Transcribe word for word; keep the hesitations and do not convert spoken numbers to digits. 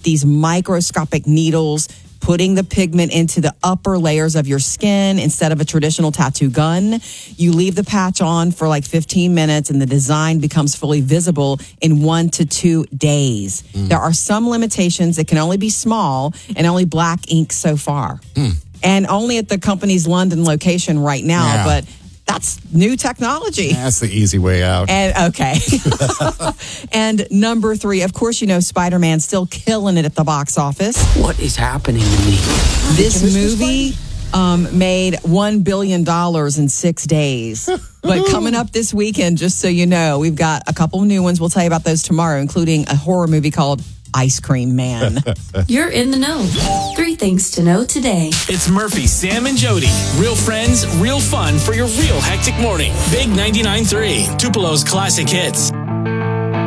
these microscopic needles, putting the pigment into the upper layers of your skin instead of a traditional tattoo gun. You leave the patch on for like fifteen minutes and the design becomes fully visible in one to two days. Mm. There are some limitations. It can only be small and only black ink so far. Mm. And only at the company's London location right now, yeah. but that's new technology. That's the easy way out. And okay. And number three, of course, you know, Spider-Man's still killing it at the box office. What is happening to me? This movie um, made one billion dollars in six days. But coming up this weekend, just so you know, we've got a couple new ones. We'll tell you about those tomorrow, including a horror movie called Ice Cream Man. You're in the know. Three things to know today. It's Murphy, Sam, and Jody. Real friends, real fun for your real hectic morning. Big ninety-nine point three, Tupelo's classic hits.